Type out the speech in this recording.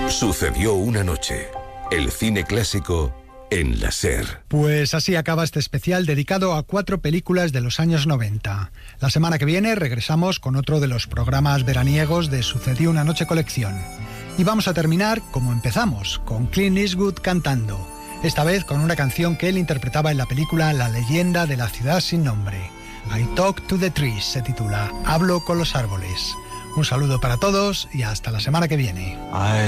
Sucedió una noche. El cine clásico en la SER. Pues así acaba este especial dedicado a 4 películas de los años 90. La semana que viene regresamos con otro de los programas veraniegos de Sucedió una noche colección. Y vamos a terminar como empezamos, con Clint Eastwood cantando. Esta vez con una canción que él interpretaba en la película La leyenda de la ciudad sin nombre. I Talk to the Trees se titula, Hablo con los árboles. Un saludo para todos y hasta la semana que viene.